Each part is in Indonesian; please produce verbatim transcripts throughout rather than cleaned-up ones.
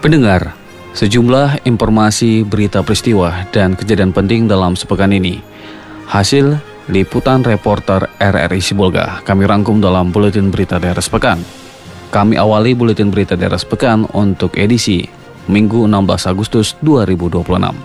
Pendengar, sejumlah informasi, berita peristiwa, dan kejadian penting dalam sepekan ini. Hasil liputan reporter R R I Sibolga kami rangkum dalam Buletin Berita Daerah Sepekan. Kami awali Buletin Berita Daerah Sepekan untuk edisi Minggu enam belas Agustus dua ribu dua puluh enam.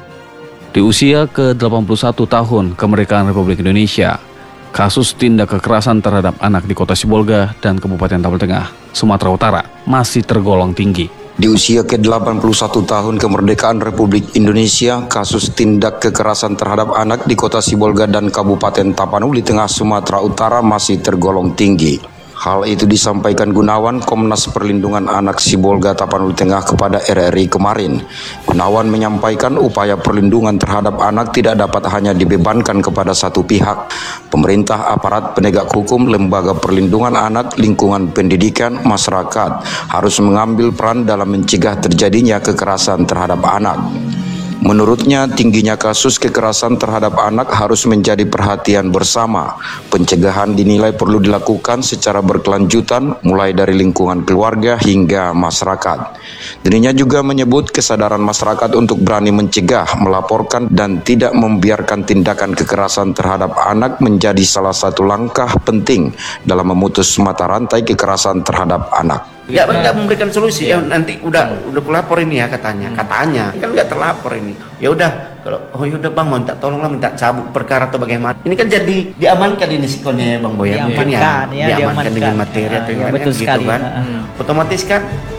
Di usia ke delapan puluh satu tahun kemerdekaan Republik Indonesia, kasus tindak kekerasan terhadap anak di Kota Sibolga dan Kabupaten Tapal Tengah, Sumatera Utara masih tergolong tinggi. Di usia ke delapan puluh satu tahun kemerdekaan Republik Indonesia, kasus tindak kekerasan terhadap anak di Kota Sibolga dan Kabupaten Tapanuli Tengah, Sumatera Utara masih tergolong tinggi. Hal itu disampaikan Gunawan, Komnas Perlindungan Anak Sibolga Tapanuli Tengah kepada R R I kemarin. Gunawan menyampaikan upaya perlindungan terhadap anak tidak dapat hanya dibebankan kepada satu pihak. Pemerintah, aparat penegak hukum, lembaga perlindungan anak, lingkungan pendidikan, masyarakat harus mengambil peran dalam mencegah terjadinya kekerasan terhadap anak. Menurutnya, tingginya kasus kekerasan terhadap anak harus menjadi perhatian bersama. Pencegahan dinilai perlu dilakukan secara berkelanjutan, mulai dari lingkungan keluarga hingga masyarakat. Dirinya juga menyebut kesadaran masyarakat untuk berani mencegah, melaporkan, dan tidak membiarkan tindakan kekerasan terhadap anak menjadi salah satu langkah penting dalam memutus mata rantai kekerasan terhadap anak. Ya, nggak memberikan solusi. Ya nanti udah udah pelapor ini ya katanya, katanya kan nggak terlapor ini. Ya udah, kalau oh ya udah bang, mau minta tolonglah, minta cabut perkara atau bagaimana. Ini kan jadi diamankan ini sikonnya ya bang Boy. Diamankan, ya, ya, diamankan, diamankan dengan materi ya, atau ya, gimana betul gitu sekali. kan. Hmm. Otomatis kan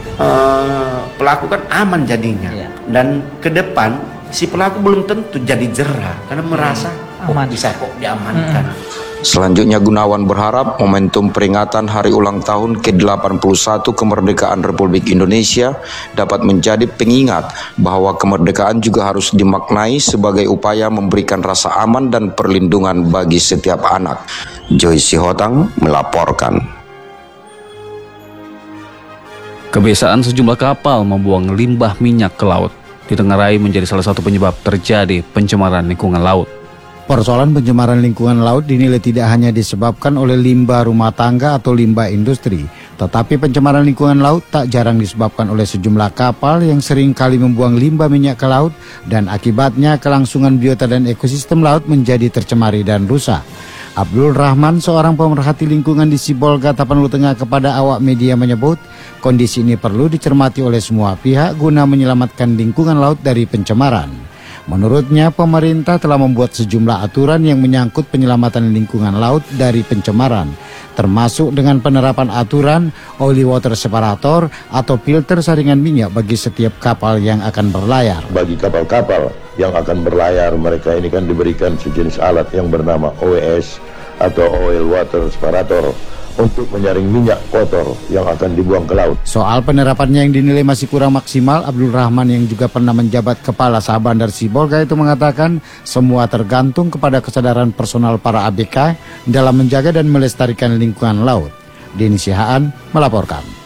uh, pelaku kan aman jadinya. Ya. Dan ke depan si pelaku belum tentu jadi jerah karena merasa oh, aman. bisa kok diamankan. Hmm. Selanjutnya Gunawan berharap momentum peringatan Hari Ulang Tahun ke delapan puluh satu kemerdekaan Republik Indonesia dapat menjadi pengingat bahwa kemerdekaan juga harus dimaknai sebagai upaya memberikan rasa aman dan perlindungan bagi setiap anak. Joy Sihotang melaporkan. Kebiasaan sejumlah kapal membuang limbah minyak ke laut ditengarai menjadi salah satu penyebab terjadi pencemaran lingkungan laut. Persoalan pencemaran lingkungan laut dinilai tidak hanya disebabkan oleh limbah rumah tangga atau limbah industri, tetapi pencemaran lingkungan laut tak jarang disebabkan oleh sejumlah kapal yang sering kali membuang limbah minyak ke laut dan akibatnya kelangsungan biota dan ekosistem laut menjadi tercemari dan rusak. Abdul Rahman, seorang pemerhati lingkungan di Sibolga Tapanuli Tengah, kepada awak media menyebut kondisi ini perlu dicermati oleh semua pihak guna menyelamatkan lingkungan laut dari pencemaran. Menurutnya, pemerintah telah membuat sejumlah aturan yang menyangkut penyelamatan lingkungan laut dari pencemaran, termasuk dengan penerapan aturan oily water separator atau filter saringan minyak bagi setiap kapal yang akan berlayar. Bagi kapal-kapal yang akan berlayar, mereka ini kan diberikan sejenis alat yang bernama O W S atau oil water separator untuk menyaring minyak kotor yang akan dibuang ke laut. Soal penerapannya yang dinilai masih kurang maksimal, Abdul Rahman yang juga pernah menjabat Kepala Sah Bandar Sibolga itu mengatakan semua tergantung kepada kesadaran personal para A B K dalam menjaga dan melestarikan lingkungan laut. Denny Sihaan melaporkan.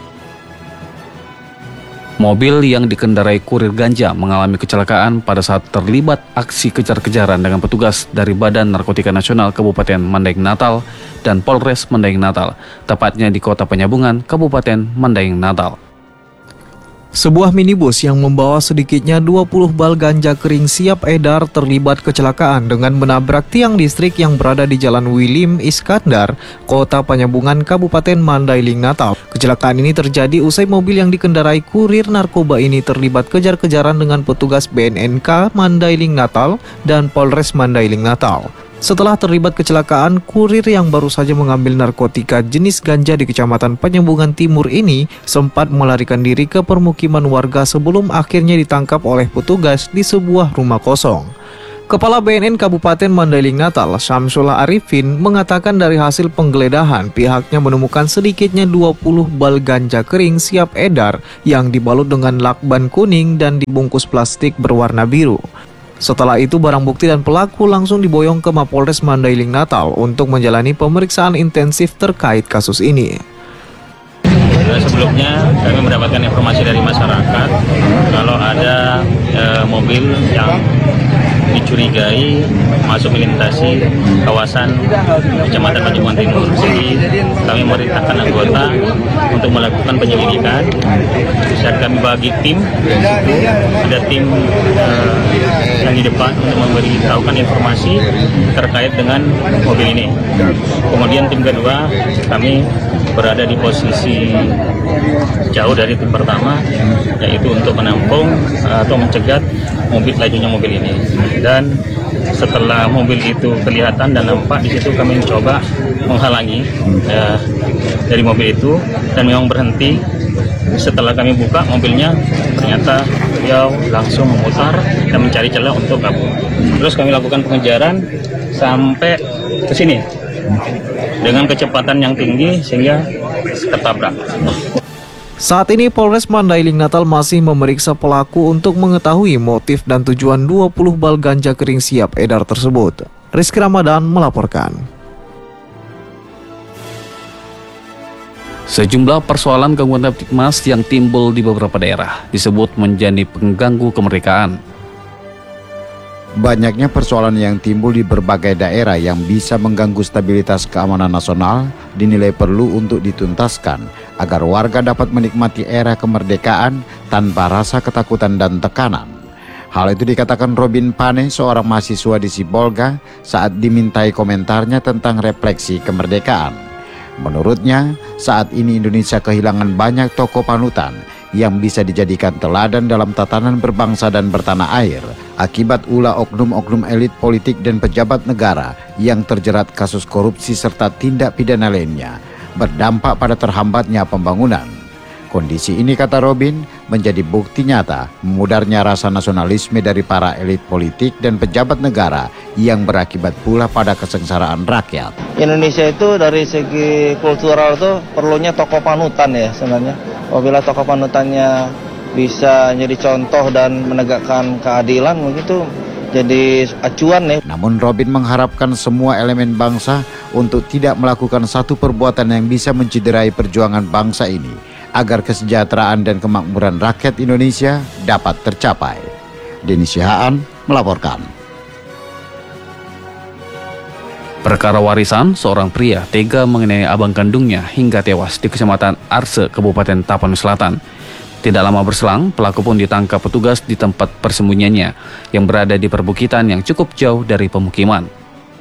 Mobil yang dikendarai kurir ganja mengalami kecelakaan pada saat terlibat aksi kejar-kejaran dengan petugas dari Badan Narkotika Nasional Kabupaten Mandaing Natal dan Polres Mandaing Natal, tepatnya di Kota Penyambungan, Kabupaten Mandaing Natal. Sebuah minibus yang membawa sedikitnya dua puluh bal ganja kering siap edar terlibat kecelakaan dengan menabrak tiang listrik yang berada di Jalan Wilim Iskandar, Kota Penyambungan, Kabupaten Mandailing Natal. Kecelakaan ini terjadi usai mobil yang dikendarai kurir narkoba ini terlibat kejar-kejaran dengan petugas B N N K Mandailing Natal dan Polres Mandailing Natal. Setelah terlibat kecelakaan, kurir yang baru saja mengambil narkotika jenis ganja di Kecamatan Penyambungan Timur ini sempat melarikan diri ke permukiman warga sebelum akhirnya ditangkap oleh petugas di sebuah rumah kosong. Kepala B N N Kabupaten Mandailing Natal, Syamsullah Arifin, mengatakan dari hasil penggeledahan pihaknya menemukan sedikitnya dua puluh bal ganja kering siap edar yang dibalut dengan lakban kuning dan dibungkus plastik berwarna biru. Setelah itu barang bukti dan pelaku langsung diboyong ke Mapolres Mandailing Natal untuk menjalani pemeriksaan intensif terkait kasus ini. Sebelumnya kami mendapatkan informasi dari masyarakat kalau ada e, mobil yang dicurigai masuk melintasi kawasan Kecamatan Pacibuan Timur. Jadi kami memerintahkan anggota untuk melakukan penyelidikan. Saat kami bagi tim, ada tim uh, yang di depan untuk memberitahukan informasi terkait dengan mobil ini. Kemudian tim kedua, kami berada di posisi jauh dari tim pertama, yaitu untuk menampung uh, atau mencegat mobil lajunya mobil ini. Dan setelah mobil itu kelihatan dan nampak, di situ kami mencoba menghalangi uh, dari mobil itu, dan memang berhenti. Setelah kami buka mobilnya, ternyata beliau langsung memutar dan mencari celah untuk kabur. Terus kami lakukan pengejaran sampai ke sini dengan kecepatan yang tinggi sehingga tertabrak. Saat ini Polres Mandailing Natal masih memeriksa pelaku untuk mengetahui motif dan tujuan dua puluh bal ganja kering siap edar tersebut. Rizky Ramadan melaporkan. Sejumlah persoalan gangguan Kamtibmas yang timbul di beberapa daerah disebut menjadi pengganggu kemerdekaan. Banyaknya persoalan yang timbul di berbagai daerah yang bisa mengganggu stabilitas keamanan nasional dinilai perlu untuk dituntaskan agar warga dapat menikmati era kemerdekaan tanpa rasa ketakutan dan tekanan. Hal itu dikatakan Robin Pane, seorang mahasiswa di Sibolga, saat dimintai komentarnya tentang refleksi kemerdekaan. Menurutnya, saat ini Indonesia kehilangan banyak tokoh panutan yang bisa dijadikan teladan dalam tatanan berbangsa dan bertanah air akibat ulah oknum-oknum elit politik dan pejabat negara yang terjerat kasus korupsi serta tindak pidana lainnya, berdampak pada terhambatnya pembangunan. Kondisi ini, kata Robin, menjadi bukti nyata memudarnya rasa nasionalisme dari para elit politik dan pejabat negara yang berakibat pula pada kesengsaraan rakyat. Indonesia itu dari segi kultural itu perlunya tokoh panutan ya sebenarnya. Apabila tokoh panutannya bisa jadi contoh dan menegakkan keadilan, begitu jadi acuan ya. Namun Robin mengharapkan semua elemen bangsa untuk tidak melakukan satu perbuatan yang bisa mencederai perjuangan bangsa ini, agar kesejahteraan dan kemakmuran rakyat Indonesia dapat tercapai. Denny Sihaan melaporkan. Perkara warisan, seorang pria tega mengenai abang kandungnya hingga tewas di Kecamatan Arse, Kabupaten Tapanuli Selatan. Tidak lama berselang, pelaku pun ditangkap petugas di tempat persembunyiannya yang berada di perbukitan yang cukup jauh dari pemukiman.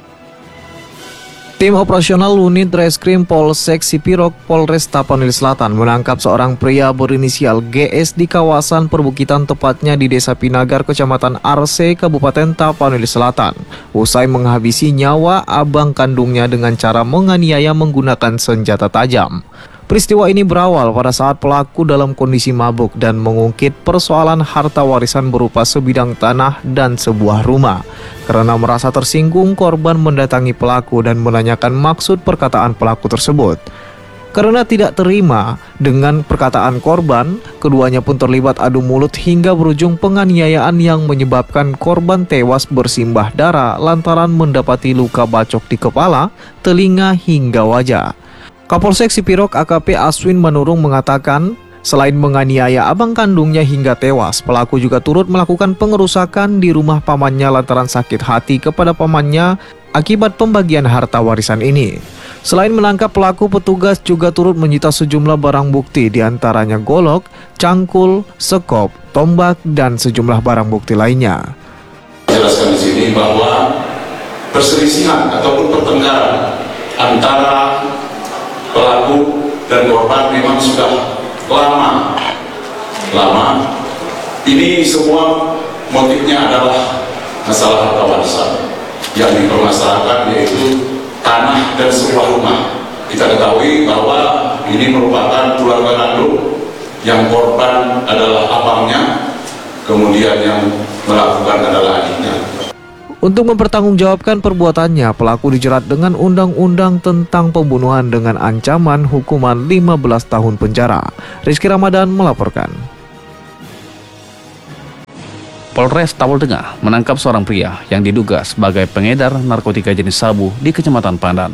Tim operasional unit Reskrim Polsek Sipirok Polres Tapanuli Selatan menangkap seorang pria berinisial G S di kawasan perbukitan, tepatnya di Desa Pinagar, Kecamatan Arse, Kabupaten Tapanuli Selatan, usai menghabisi nyawa abang kandungnya dengan cara menganiaya menggunakan senjata tajam. Peristiwa ini berawal pada saat pelaku dalam kondisi mabuk dan mengungkit persoalan harta warisan berupa sebidang tanah dan sebuah rumah. Karena merasa tersinggung, korban mendatangi pelaku dan menanyakan maksud perkataan pelaku tersebut. Karena tidak terima dengan perkataan korban, keduanya pun terlibat adu mulut hingga berujung penganiayaan yang menyebabkan korban tewas bersimbah darah lantaran mendapati luka bacok di kepala, telinga hingga wajah. Kapolsek Sipirok A K P Aswin Manurung mengatakan, selain menganiaya abang kandungnya hingga tewas, pelaku juga turut melakukan pengerusakan di rumah pamannya lantaran sakit hati kepada pamannya akibat pembagian harta warisan ini. Selain menangkap pelaku, petugas juga turut menyita sejumlah barang bukti, diantaranya golok, cangkul, sekop, tombak, dan sejumlah barang bukti lainnya. Jelaskan di sini bahwa perselisihan ataupun pertengkaran antara pelaku dan korban memang sudah lama lama ini semua motifnya adalah masalah harta warisan yang dipermasalahkan, yaitu tanah dan sebuah rumah. Kita ketahui bahwa ini merupakan keluarga kandung, yang korban adalah abangnya, kemudian yang melakukan adalah adiknya. Untuk mempertanggungjawabkan perbuatannya, pelaku dijerat dengan undang-undang tentang pembunuhan dengan ancaman hukuman lima belas tahun penjara. Rizky Ramadan melaporkan. Polres Tapal Tengah menangkap seorang pria yang diduga sebagai pengedar narkotika jenis sabu di Kecamatan Pandan.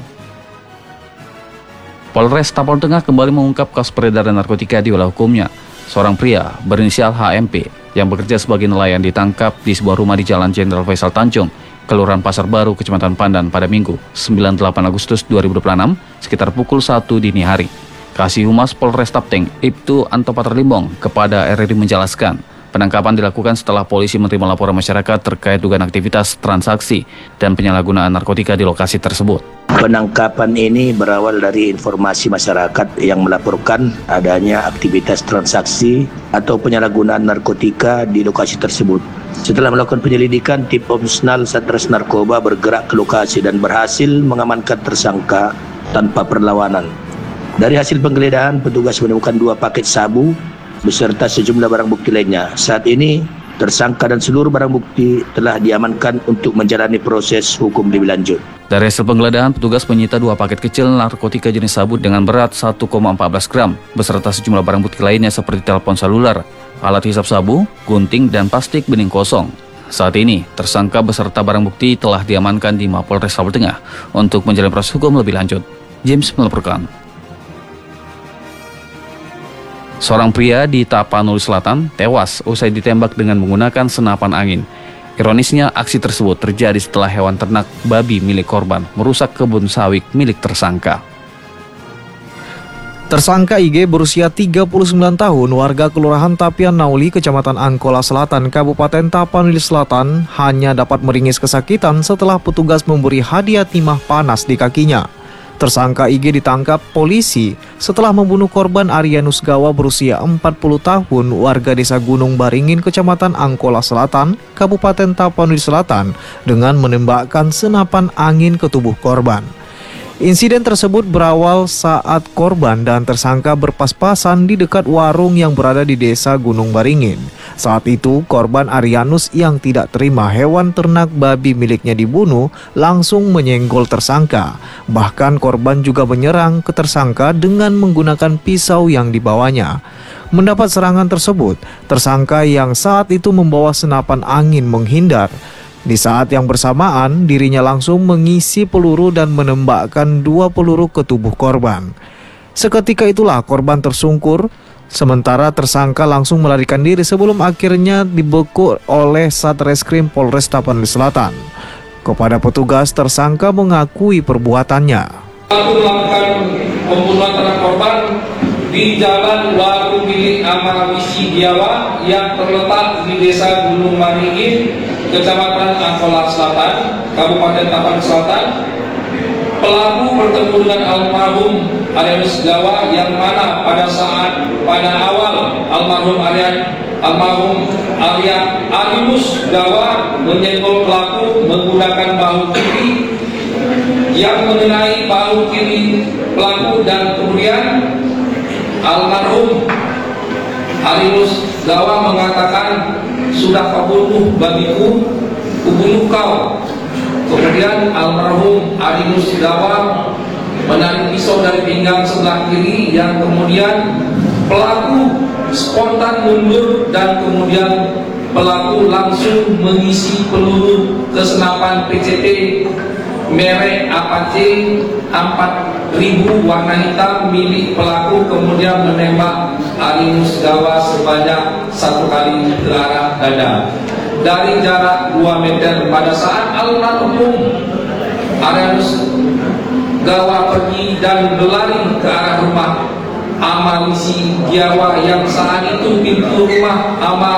Polres Tapal Tengah kembali mengungkap kasus peredaran narkotika di wilayah hukumnya. Seorang pria berinisial H M P yang bekerja sebagai nelayan ditangkap di sebuah rumah di Jalan Jenderal Faisal Tanjung, Kelurahan Pasar Baru, Kecamatan Pandan pada Minggu, sembilan puluh delapan Agustus dua ribu dua puluh enam, sekitar pukul satu dini hari. Kasih Humas Polres Tapteng, Ibtu Antopater Limbong, kepada R R I menjelaskan, penangkapan dilakukan setelah polisi menerima laporan masyarakat terkait dugaan aktivitas transaksi dan penyalahgunaan narkotika di lokasi tersebut. Penangkapan ini berawal dari informasi masyarakat yang melaporkan adanya aktivitas transaksi atau penyalahgunaan narkotika di lokasi tersebut. Setelah melakukan penyelidikan, tim Opsnal Satres Narkoba bergerak ke lokasi dan berhasil mengamankan tersangka tanpa perlawanan. Dari hasil penggeledahan, petugas menemukan dua paket sabu beserta sejumlah barang bukti lainnya. Saat ini, tersangka dan seluruh barang bukti telah diamankan untuk menjalani proses hukum lebih lanjut. Dari hasil penggeledahan, petugas menyita dua paket kecil narkotika jenis sabu dengan berat satu koma empat belas gram, beserta sejumlah barang bukti lainnya seperti telepon seluler, alat hisap sabu, gunting, dan plastik bening kosong. Saat ini, tersangka beserta barang bukti telah diamankan di Mapolres Sabul Tengah untuk menjalani proses hukum lebih lanjut. James melaporkan. Seorang pria di Tapanuli Selatan tewas usai ditembak dengan menggunakan senapan angin. Ironisnya, aksi tersebut terjadi setelah hewan ternak babi milik korban merusak kebun sawit milik tersangka. Tersangka I G berusia tiga puluh sembilan tahun, warga Kelurahan Tapian Nauli, Kecamatan Angkola Selatan, Kabupaten Tapanuli Selatan, hanya dapat meringis kesakitan setelah petugas memberi hadiah timah panas di kakinya. Tersangka I G ditangkap polisi setelah membunuh korban Arianus Gawa berusia empat puluh tahun, warga desa Gunung Baringin, Kecamatan Angkola Selatan, Kabupaten Tapanuli Selatan, dengan menembakkan senapan angin ke tubuh korban. Insiden tersebut berawal saat korban dan tersangka berpas-pasan di dekat warung yang berada di desa Gunung Baringin. Saat itu, korban Arianus yang tidak terima hewan ternak babi miliknya dibunuh langsung menyenggol tersangka. Bahkan korban juga menyerang ke tersangka dengan menggunakan pisau yang dibawanya. Mendapat serangan tersebut, tersangka yang saat itu membawa senapan angin menghindar. Di saat yang bersamaan, dirinya langsung mengisi peluru dan menembakkan dua peluru ke tubuh korban. Seketika itulah korban tersungkur, sementara tersangka langsung melarikan diri sebelum akhirnya dibekuk oleh Satreskrim Polres Tapanuli Selatan. Kepada petugas, tersangka mengakui perbuatannya. Aku melakukan pembunuhan terhadap korban di Jalan Warung milik Amal Wisi Diawa yang terletak di Desa Gunung Baringin, Kecamatan Angkola Selatan, Kabupaten Tapanuli Selatan. Pelaku bertemu dengan almarhum Arianus Gawa yang mana pada saat pada awal almarhum Arian almarhum Arya Arianus Gawa menyenggol pelaku menggunakan bahu kiri yang mengenai bahu kiri pelaku, dan kemudian almarhum Arianus Gawa mengatakan, "Sudah kau bunuh babiku, kubunuh kau." Kemudian almarhum Arianus Gawa menarik pisau dari pinggang sebelah kiri, yang kemudian pelaku spontan mundur dan kemudian pelaku langsung mengisi peluru ke senapan P C T merek Apache empat ribu warna hitam milik pelaku, kemudian menembak Arianus Gawa sebanyak satu kali ke arah dada dari jarak dua meter. Pada saat almarhum Arianus Gawa pergi dan berlari ke arah rumah Ama Wisi Diawa, yang saat itu pintu rumah Ama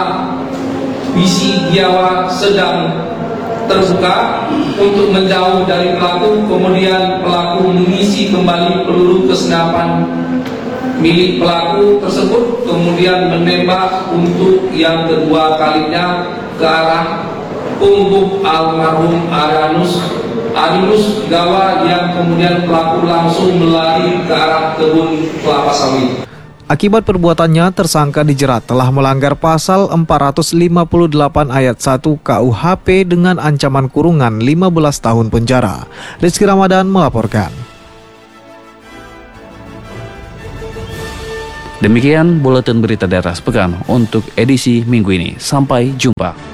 Wisi Diawa sedang terbuka untuk menjauh dari pelaku. Kemudian pelaku mengisi kembali peluru ke senapan milik pelaku tersebut, kemudian menembak untuk yang kedua kalinya ke arah punggung almarhum Arianus Arianus Gawa, yang kemudian pelaku langsung melari ke arah kebun kelapa sawit. Akibat perbuatannya, tersangka dijerat telah melanggar pasal empat ratus lima puluh delapan ayat satu K U H P dengan ancaman kurungan lima belas tahun penjara. Rizky Ramadan melaporkan. Demikian buletin berita daerah sepekan untuk edisi minggu ini. Sampai jumpa.